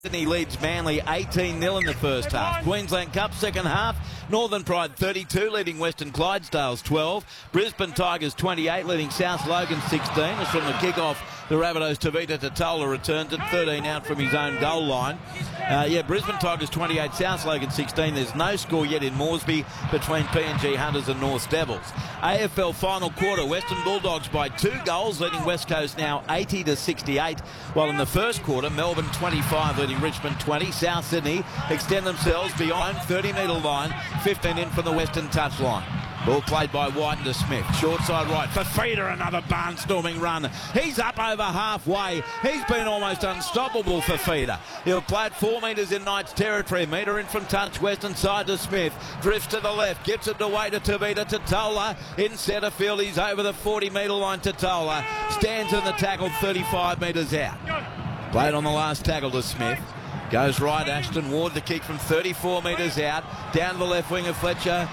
Sydney leads Manly 18-0 in the first half. Queensland Cup second half. Northern Pride 32 leading Western Clydesdales 12. Brisbane Tigers 28 leading South Logan 16. As from the kick-off, the Rabbitohs Tevita Totola returns at 13 out from his own goal line. Brisbane Tigers 28, South Logan 16. There's no score yet in Moresby between PNG Hunters and North Devils. AFL final quarter, Western Bulldogs by 2 goals leading West Coast now 80-68. While in the first quarter, Melbourne 25 leading Richmond 20. South Sydney extend themselves beyond 30-metre line, 15 in from the Western touchline. Ball played by White to Smith. Short side right. Fafita, another barnstorming run. He's up over halfway. He's been almost unstoppable, Fafita. He'll play it 4 metres in Knights territory. Metre in from touch. Western side to Smith. Drifts to the left. Gets it away to Tevita Totola. In centre field, he's over the 40-metre line. Totola stands in the tackle 35 metres out. Played on the last tackle to Smith. Goes right, Ashton Ward, the kick from 34 metres out. Down the left wing of Fletcher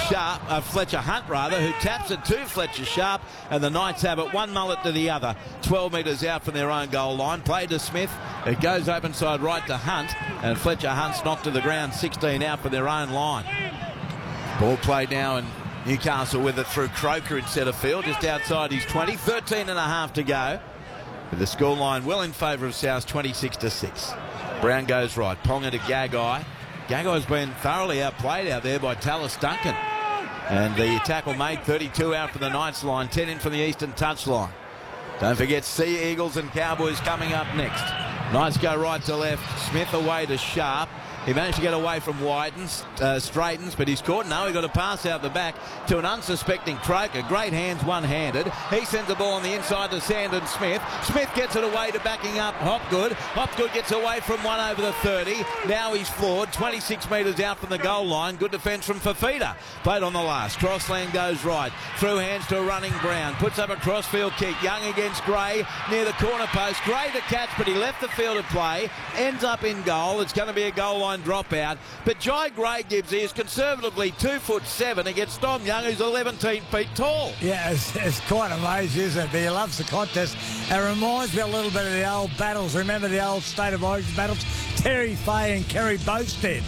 Hunt, who taps it to Fletcher Sharp, and the Knights have it 1 mullet to the other. 12 metres out from their own goal line. Played to Smith. It goes open side right to Hunt, and Fletcher Hunt's knocked to the ground, 16 out for their own line. Ball played now, and Newcastle with it through Croker in centre field, just outside his 20. 13 and a half to go. With the scoreline well in favour of South, 26-6. Brown goes right. Ponga to Gagai. Gagai's been thoroughly outplayed out there by Tallis Duncan. And the tackle made, 32 out for the Knights line, 10 in from the Eastern touchline. Don't forget Sea Eagles and Cowboys coming up next. Knights go right to left. Smith away to Sharp. He managed to get away from Straightens, but he's caught. No, he got a pass out the back to an unsuspecting Croker. Great hands, one-handed. He sends the ball on the inside to Sandon Smith. Smith gets it away to backing up Hopgood. Hopgood gets away from one over the 30. Now he's floored, 26 metres out from the goal line. Good defence from Fafita. Played on the last. Crossland goes right. Through hands to a running Brown. Puts up a crossfield kick. Young against Gray near the corner post. Gray to catch, but he left the field of play. Ends up in goal. It's going to be a goal line dropout, but Jai Gray Gibbs is conservatively 2'7" against Dom Young, who's 11 feet tall. Yeah, it's quite amazing, isn't it? But he loves the contest. It reminds me a little bit of the old battles. Remember the old State of Origin battles? Terry Fay and Kerry Bostad.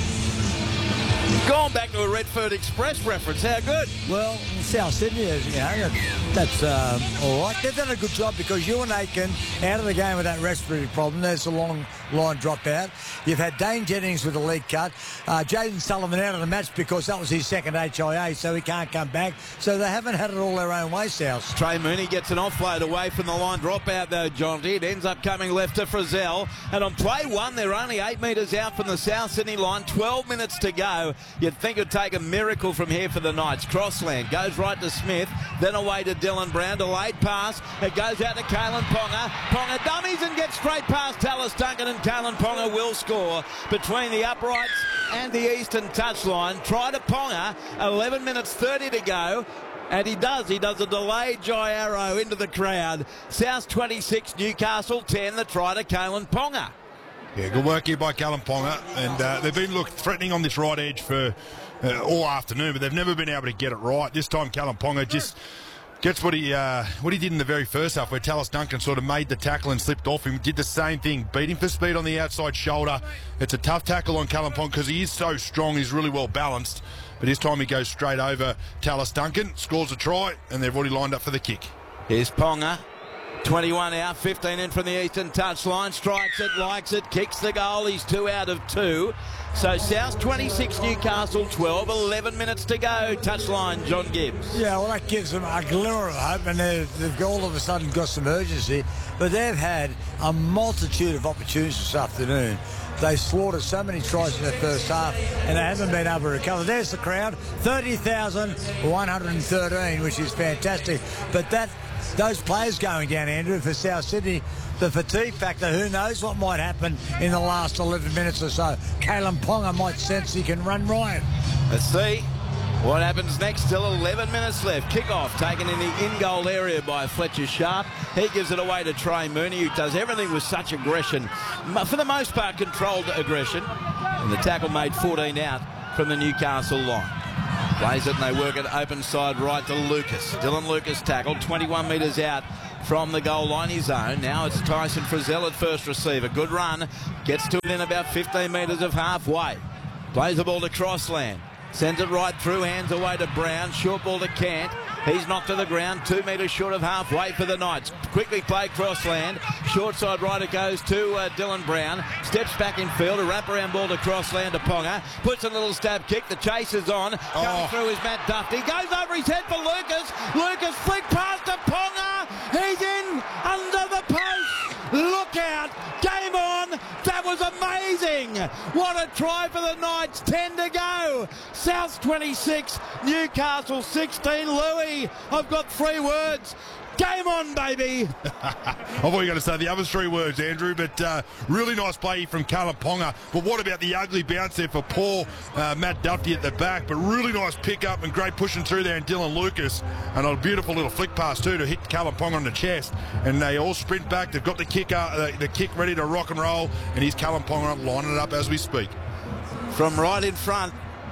Gone back to a Redford Express reference. How good? Well, South Sydney is, that's all right. They've done a good job because Ewan Aitken out of the game with that respiratory problem. There's a long line dropout. You've had Dane Jennings with a lead cut. Jaden Sullivan out of the match because that was his second HIA, so he can't come back. So they haven't had it all their own way, South. Trey Mooney gets an offload away from the line dropout, though, Jonty. It ends up coming left to Frizzell. And on play one, they're only 8 metres out from the South Sydney line. 12 minutes to go. You'd think it'd take a miracle from here for the Knights. Crossland goes right to Smith, then away to Dylan Brown. Delayed pass. It goes out to Kalen Ponga. Ponga dummies and gets straight past Tallis Duncan, and Kalen Ponga will score between the uprights and the Eastern touchline. Try to Ponga. 11 minutes 30 to go. And he does a delayed Jai Arrow into the crowd. South 26, Newcastle 10. The try to Kalen Ponga. Yeah, good work here by Kalen Ponga, and they've been threatening on this right edge for all afternoon, but they've never been able to get it right. This time Kalen Ponga just gets what he did in the very first half, where Tallis Duncan sort of made the tackle and slipped off him. Did the same thing, beat him for speed on the outside shoulder. It's a tough tackle on Kalen Ponga because he is so strong, he's really well balanced. But this time he goes straight over Tallis Duncan, scores a try, and they've already lined up for the kick. Here's Ponga. 21 out, 15 in from the Eastern touchline. Strikes it, likes it, kicks the goal. He's 2 out of 2. So South 26, Newcastle 12, 11 minutes to go. Touchline, John Gibbs. Yeah, well, that gives them a glimmer of hope, and they've all of a sudden got some urgency. But they've had a multitude of opportunities this afternoon. They slaughtered so many tries in the first half, and they haven't been able to recover. There's the crowd, 30,113, which is fantastic. But those players going down, Andrew, for South Sydney, the fatigue factor, who knows what might happen in the last 11 minutes or so. Kalen Ponga might sense he can run riot. Let's see what happens next. Still 11 minutes left. Kick-off taken in the in-goal area by Fletcher Sharp. He gives it away to Trey Mooney, who does everything with such aggression. For the most part, controlled aggression. And the tackle made 14 out from the Newcastle line. Plays it and they work it open side right to Lucas. Dylan Lucas tackled 21 metres out from the goal line, his own. Now it's Tyson Frizzell at first receiver. Good run. Gets to within about 15 metres of halfway. Plays the ball to Crossland. Sends it right through, hands away to Brown. Short ball to Cant. He's knocked to the ground, 2 metres short of halfway for the Knights. Quickly play Crossland. Short side right it goes to Dylan Brown. Steps back in field, a wraparound ball to Crossland to Ponga. Puts a little stab kick, the chase is on. Coming through is Matt Duffy. Goes over his head for Lucas. Lucas flick past to Ponga. He's in under the post. Look out. Game on. That was amazing. What a try for the Knights. 10 to go. South 26, Newcastle 16. Louis, I've got 3 words. Game on, baby. I thought you were going to say the other 3 words, Andrew, but really nice play from Callum Ponga. But what about the ugly bounce there for poor Matt Duffy at the back? But really nice pick up and great pushing through there, and Dylan Lucas. And a beautiful little flick pass too to hit Callum Ponga on the chest. And they all sprint back. They've got the kick ready to rock and roll. And here's Callum Ponga lining it up as we speak. From right in front,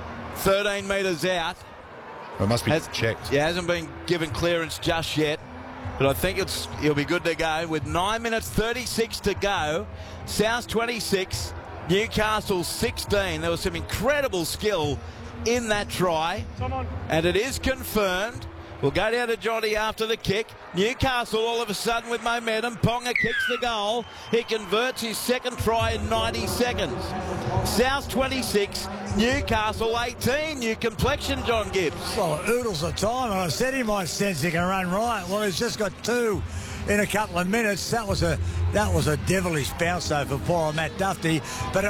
13 metres out. It must be checked. He hasn't been given clearance just yet. But I think he'll be good to go with 9 minutes 36 to go. South 26, Newcastle 16. There was some incredible skill in that try. And it is confirmed. We'll go down to Johnny after the kick. Newcastle all of a sudden with momentum. Ponga kicks the goal. He converts his second try in 90 seconds. South 26, Newcastle 18. New complexion, John Gibbs. Well, oodles of time, and I said he might sense he can run right. Well, he's just got 2 in a couple of minutes. That was a devilish bounce though for poor Matt Duffy. But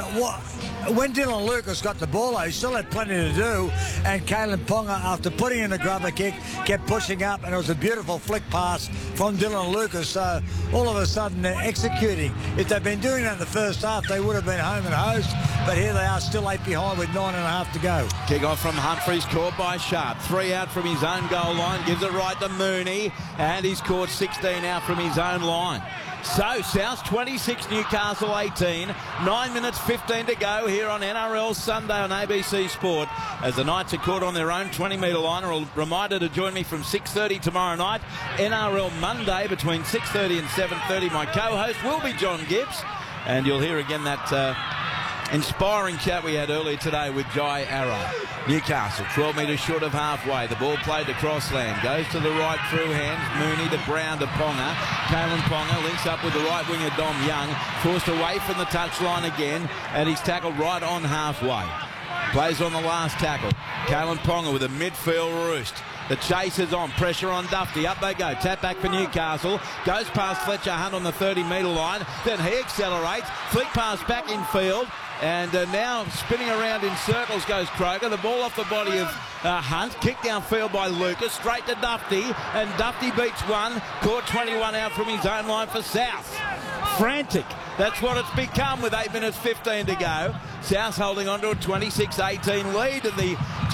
when Dylan Lucas got the ball, he still had plenty to do. And Kalen Ponga, after putting in the grubber kick, kept pushing up, and it was a beautiful flick pass from Dylan Lucas. So all of a sudden they're executing. If they'd been doing that in the first half, they would have been home and host. But here they are, still 8 behind with 9.5 to go. Kick off from Humphreys, caught by Sharp. 3 out from his own goal line, gives it right to Mooney, and he's caught 16 out from his own line. So, South 26, Newcastle 18. 9 minutes 15 to go here on NRL Sunday on ABC Sport. As the Knights are caught on their own 20-metre line. A reminder to join me from 6:30 tomorrow night. NRL Monday between 6:30 and 7:30. My co-host will be John Gibbs. And you'll hear again that inspiring chat we had earlier today with Jai Arrow. Newcastle, 12 metres short of halfway. The ball played to Crossland. Goes to the right through hands. Mooney to Brown to Ponga. Kalen Ponga links up with the right winger Dom Young. Forced away from the touchline again. And he's tackled right on halfway. Plays on the last tackle. Kalen Ponga with a midfield roost. The chase is on. Pressure on Duffy. Up they go. Tap back for Newcastle. Goes past Fletcher Hunt on the 30-metre line. Then he accelerates. Flick pass back in field. And now spinning around in circles goes Kroger. The ball off the body of Hunt. Kicked downfield by Lucas. Straight to Duffy. And Duffy beats one. Caught 21 out from his own line for South. Frantic. That's what it's become with 8 minutes 15 to go. South holding on to a 26-18 lead. And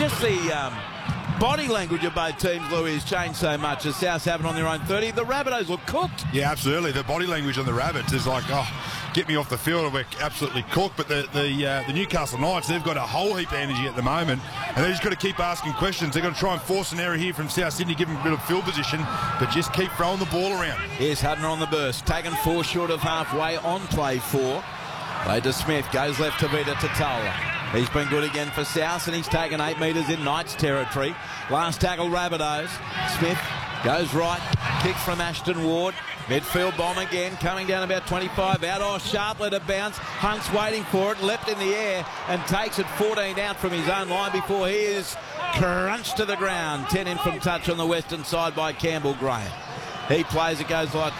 the body language of both teams, Louis, has changed so much as South's having on their own 30. The Rabbitohs look cooked. Yeah, absolutely. The body language on the Rabbits is like, get me off the field, we're absolutely cooked. But the Newcastle Knights, they've got a whole heap of energy at the moment, and they've just got to keep asking questions. They've got to try and force an error here from South Sydney, give them a bit of field position, but just keep throwing the ball around. Here's Hutton on the burst, taken 4 short of halfway on play 4. Play to Smith, goes left to Vita Totola. He's been good again for South, and he's taken 8 metres in Knights territory. Last tackle, Rabbitohs. Smith goes right, kick from Ashton Ward. Midfield bomb again, coming down about 25 out. Oh, Sharp let it bounce. Hunt's waiting for it, leapt in the air and takes it 14 out from his own line before he is crunched to the ground. 10 in from touch on the western side by Campbell Graham. He plays, it goes right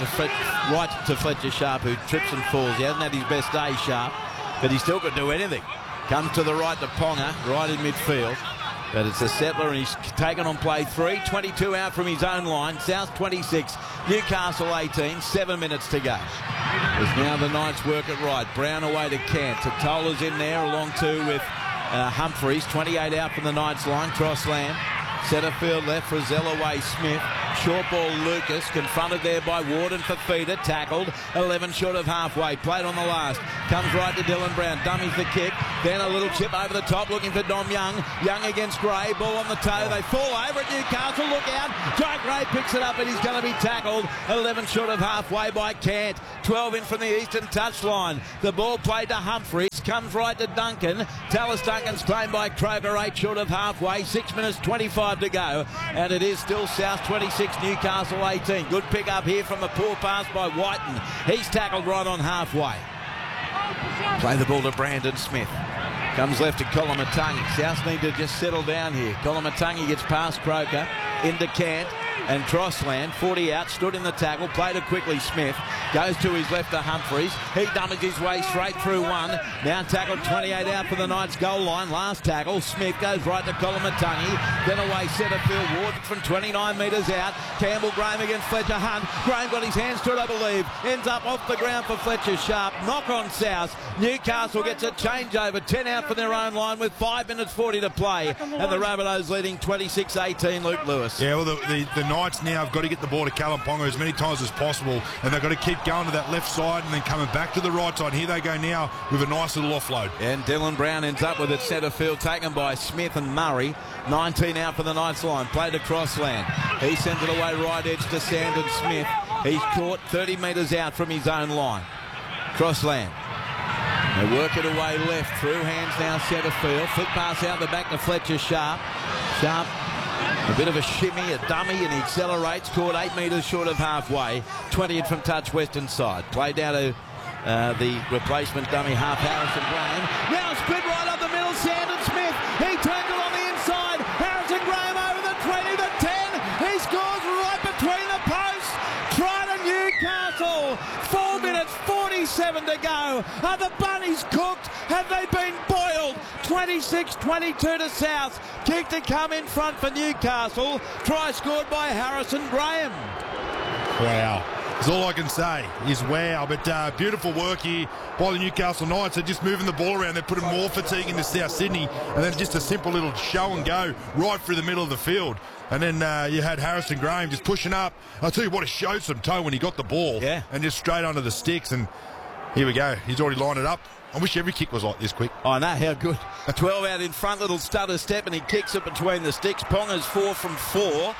to Fletcher Sharp, who trips and falls. He hasn't had his best day, Sharp, but he still could do anything. Comes to the right to Ponga, right in midfield. But it's a settler, and he's taken on play 3. 22 out from his own line. South 26, Newcastle 18. 7 minutes to go. As now the Knights work it right. Brown away to Cant. Totola's in there along too with Humphreys. 28 out from the Knights line. Crossland. Centre field left. Frizzell away. Smith. Short ball, Lucas, confronted there by Warden for Feeder, tackled, 11 short of halfway, played on the last, comes right to Dylan Brown, dummies the kick, then a little chip over the top, looking for Dom Young, Young against Gray, ball on the toe, they fall over at Newcastle, look out, Jack Gray picks it up and he's going to be tackled, 11 short of halfway by Cant, 12 in from the eastern touchline, the ball played to Humphries, comes right to Duncan, Tallis Duncan's claimed by Kroger, 8 short of halfway, 6 minutes 25 to go, and it is still South 26, Newcastle 18. Good pick up here from a poor pass by Whiten. He's tackled right on halfway. Play the ball to Brandon Smith. Comes left to Kolomatangi. South need to just settle down here. Kolomatangi gets past Croker into Cant and Crossland. 40 out, stood in the tackle, played it quickly. Smith goes to his left to Humphries. He dummies his way straight through one. Now tackled 28 out for the Knights goal line. Last tackle. Smith goes right to Kolomatangi. Then away centre field. Warden from 29 metres out. Campbell Graham against Fletcher Hunt. Graham got his hands to it, I believe. Ends up off the ground for Fletcher Sharp. Knock on South. Newcastle gets a changeover. 10 out for their own line with 5 minutes 40 to play. And the Rabbitohs leading 26-18. Luke Lewis. Yeah, well, the Knights now have got to get the ball to Kalaponga as many times as possible, and they've got to keep going to that left side and then coming back to the right side. Here they go now with a nice little offload. And Dylan Brown ends up with it centre field, taken by Smith and Murray. 19 out for the Knights line, played to Crossland. He sends it away right edge to Sandon Smith. He's caught 30 metres out from his own line. Crossland. They work it away left, through hands now centre field. Flick pass out the back to Fletcher Sharp. Sharp, a bit of a shimmy, a dummy, and he accelerates. Caught 8 metres short of halfway. 20 from touch western side. Played down to the replacement dummy half, Harrison Graham. Now split right up the middle, Sandon Smith. He turns it on the inside. Harrison Graham over the 20, the 10. He scores right between the posts. Try to Newcastle. 4 minutes 47 to go. Are the bunnies cooked? Have they been boiled? 26-22 to South. Kick to come in front for Newcastle. Try scored by Harrison Graham. Wow. That's all I can say is wow. But beautiful work here by the Newcastle Knights. They're just moving the ball around. They're putting more fatigue into South Sydney. And then just a simple little show and go right through the middle of the field. And then you had Harrison Graham just pushing up. I'll tell you what, he showed some toe when he got the ball. Yeah. And just straight under the sticks. And here we go. He's already lined it up. I wish every kick was like this quick. I know, how good. 12 out in front, little stutter step, and he kicks it between the sticks. Ponga's 4 from 4.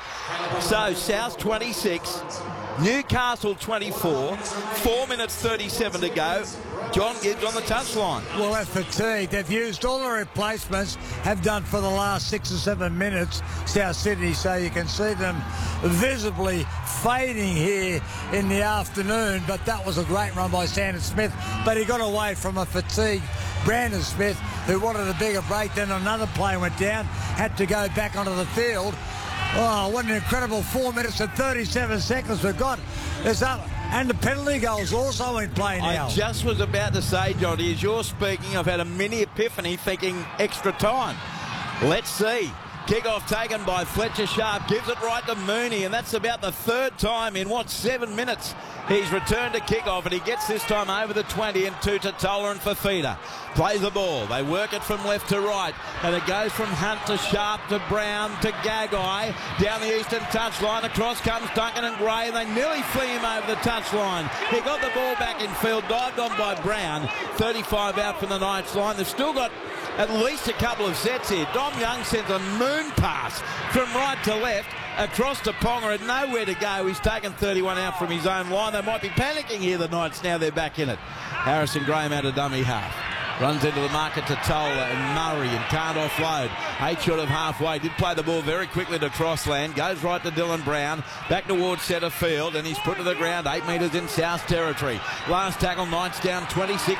So South 26, Newcastle 24, 4 minutes 37 to go. John Gibbs on the touchline. Well, they're fatigued. They've used all the replacements, have done for the last 6 or 7 minutes, South Sydney, so you can see them visibly fading here in the afternoon. But that was a great run by Sandon Smith, but he got away from a fatigued Brandon Smith, who wanted a bigger break. Then another player went down, had to go back onto the field. Oh, what an incredible 4 minutes and 37 seconds we've got. It's up. And the penalty goal's also in play now. I just was about to say, Johnny, as you're speaking, I've had a mini epiphany thinking extra time. Let's see. Kick-off taken by Fletcher Sharp. Gives it right to Mooney, and that's about the third time in, 7 minutes? He's returned to kick-off, and he gets this time over the 20 and 2 to Toler and Fafita. Plays the ball. They work it from left to right, and it goes from Hunt to Sharp to Brown to Gagai. Down the eastern touchline, across comes Duncan and Gray, and they nearly flee him over the touchline. He got the ball back in field, dived on by Brown. 35 out from the Knights line. They've still got at least a couple of sets here. Dom Young sends a moon pass from right to left across to Ponga, and nowhere to go. He's taken 31 out from his own line. They might be panicking here, the Knights. Now they're back in it. Harrison Graham out of dummy half. Runs into the market to Tola and Murray and can't offload. 8 short of halfway. Did play the ball very quickly to Crossland. Goes right to Dylan Brown. Back towards centre field, and he's put to the ground 8 metres in South territory. Last tackle, Knights down 26-24.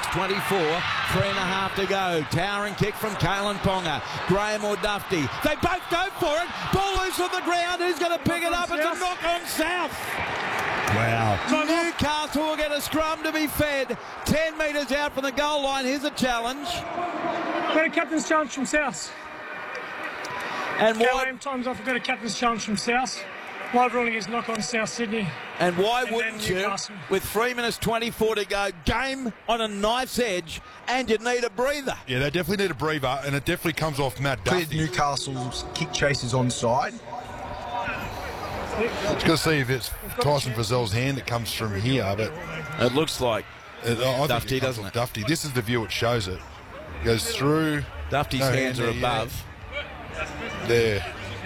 3.5 to go. Towering kick from Kalen Ponga. Graham or Dufty. They both go for it. Ball loose on the ground. Who's going to pick it up? It's a knock on South. Wow. Newcastle will get a scrum to be fed. 10 metres out from the goal line. Here's a challenge. Got a captain's challenge from South. And why? Time's off. We've got a captain's challenge from South. Live ruling is knock on South Sydney. And why wouldn't you, with 3 minutes 24 to go, game on a knife's edge, and you need a breather? Yeah, they definitely need a breather, and it definitely comes off Matt Duffy. Newcastle's kick chase is onside. Just got to see if it's Tyson Frizzell's hand that comes from here, but It looks like I think Dufty, it comes doesn't from it? Dufty. This is the view it shows it. Goes through. Dufty's No hands hand are there, above. There.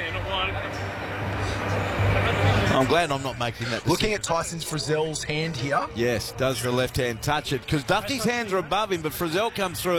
I'm glad I'm not making that decision. Looking at Tyson Frizzell's hand here. Yes, does the left hand touch it? Because Dufty's hands are above him, but Frizzell comes through